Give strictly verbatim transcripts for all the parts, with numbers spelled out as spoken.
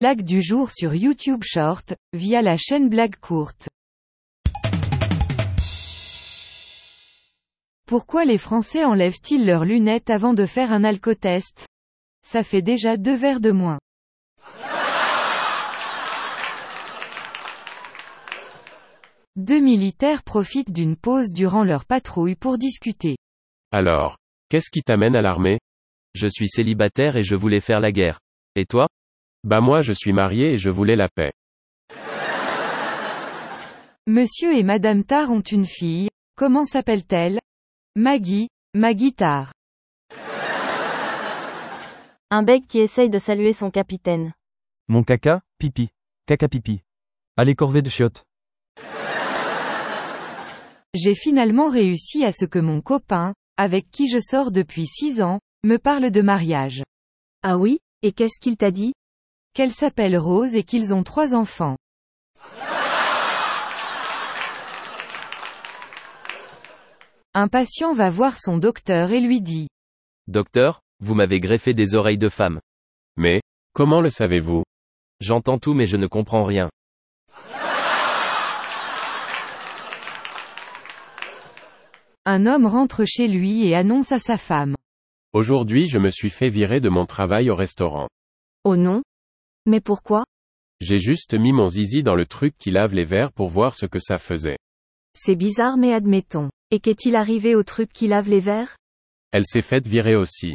Blague du jour sur YouTube Short, via la chaîne Blague Courte. Pourquoi les Français enlèvent-ils leurs lunettes avant de faire un alcotest? Ça fait déjà deux verres de moins. Deux militaires profitent d'une pause durant leur patrouille pour discuter. Alors, qu'est-ce qui t'amène à l'armée? Je suis célibataire et je voulais faire la guerre. Et toi? Bah moi je suis marié et je voulais la paix. Monsieur et Madame Tar ont une fille, comment s'appelle-t-elle? Maggie, Maggie Tar. Un bec qui essaye de saluer son capitaine. Mon caca, pipi. Caca pipi. Allez corvée de chiottes. J'ai finalement réussi à ce que mon copain, avec qui je sors depuis six ans, me parle de mariage. Ah oui? Et qu'est-ce qu'il t'a dit? Qu'elle s'appelle Rose et qu'ils ont trois enfants. Un patient va voir son docteur et lui dit. Docteur, vous m'avez greffé des oreilles de femme. Mais, comment le savez-vous? J'entends tout mais je ne comprends rien. Un homme rentre chez lui et annonce à sa femme. Aujourd'hui je me suis fait virer de mon travail au restaurant. Oh non? Mais pourquoi? J'ai juste mis mon zizi dans le truc qui lave les verres pour voir ce que ça faisait. C'est bizarre mais admettons. Et qu'est-il arrivé au truc qui lave les verres? Elle s'est faite virer aussi.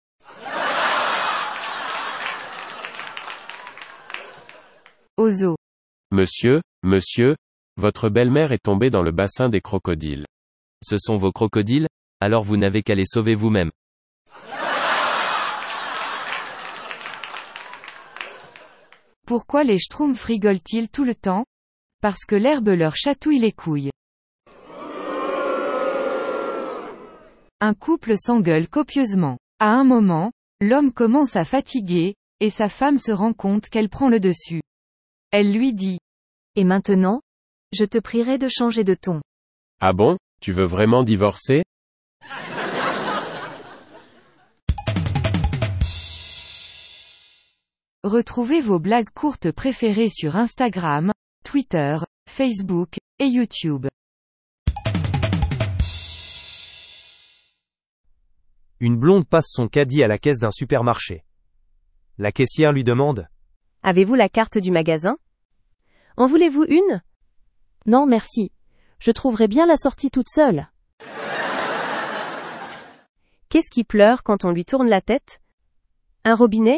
Au zoo. Monsieur, monsieur, votre belle-mère est tombée dans le bassin des crocodiles. Ce sont vos crocodiles? Alors vous n'avez qu'à les sauver vous-même. Pourquoi les schtroumpfs rigolent-ils tout le temps? Parce que l'herbe leur chatouille les couilles. Un couple s'engueule copieusement. À un moment, l'homme commence à fatiguer, et sa femme se rend compte qu'elle prend le dessus. Elle lui dit. Et maintenant? Je te prierai de changer de ton. Ah bon, tu veux vraiment divorcer? Retrouvez vos blagues courtes préférées sur Instagram, Twitter, Facebook, et YouTube. Une blonde passe son caddie à la caisse d'un supermarché. La caissière lui demande. Avez-vous la carte du magasin? En voulez-vous une? Non merci. Je trouverai bien la sortie toute seule. Qu'est-ce qui pleure quand on lui tourne la tête? Un robinet?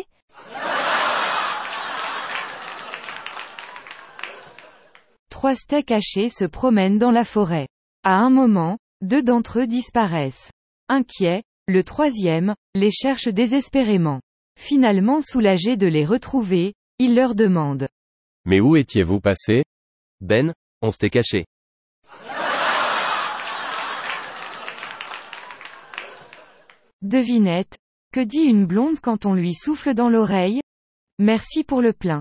Trois steaks hachés se promènent dans la forêt. À un moment, deux d'entre eux disparaissent. Inquiet, le troisième, les cherche désespérément. Finalement soulagé de les retrouver, il leur demande. Mais où étiez-vous passé? Ben, on s'était caché. Devinette, que dit une blonde quand on lui souffle dans l'oreille? Merci pour le plein.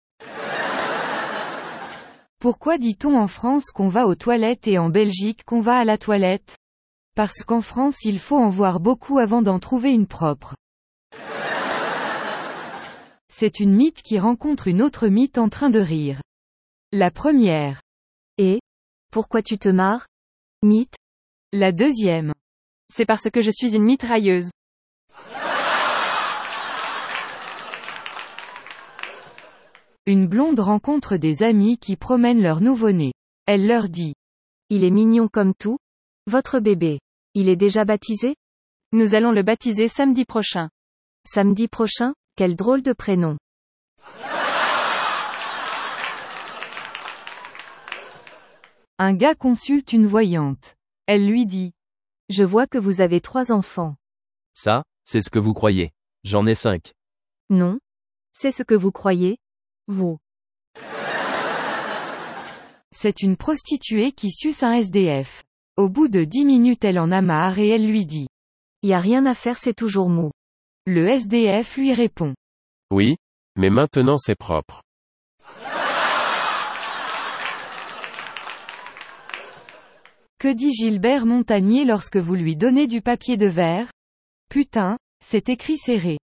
Pourquoi dit-on en France qu'on va aux toilettes et en Belgique qu'on va à la toilette? Parce qu'en France il faut en voir beaucoup avant d'en trouver une propre. C'est une mythe qui rencontre une autre mythe en train de rire. La première. Et? Pourquoi tu te marres? Mythe? La deuxième. C'est parce que je suis une mitrailleuse. Une blonde rencontre des amis qui promènent leur nouveau-né. Elle leur dit. Il est mignon comme tout. Votre bébé. Il est déjà baptisé? Nous allons le baptiser samedi prochain. Samedi prochain? Quel drôle de prénom. Un gars consulte une voyante. Elle lui dit. Je vois que vous avez trois enfants. Ça, c'est ce que vous croyez. J'en ai cinq. Non. C'est ce que vous croyez? Vous. C'est une prostituée qui suce un S D F. Au bout de dix minutes elle en a marre et elle lui dit. Y a rien à faire, c'est toujours mou. Le S D F lui répond. Oui, mais maintenant c'est propre. Que dit Gilbert Montagnier lorsque vous lui donnez du papier de verre? Putain, c'est écrit serré.